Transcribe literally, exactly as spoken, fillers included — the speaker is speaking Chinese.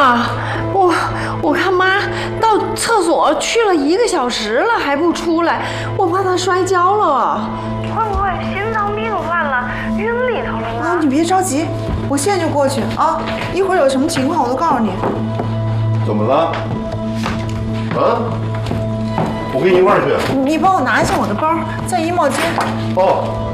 妈，我我看妈到厕所去了一个小时了还不出来，我怕她摔跤了。 会不会心脏病犯了，晕里头了呢？ 啊，你别着急，我现在就过去啊！一会儿有什么情况我都告诉你。 怎么了？啊？我跟你一块儿去。 你帮我拿一下我的包，在衣帽间。 哦。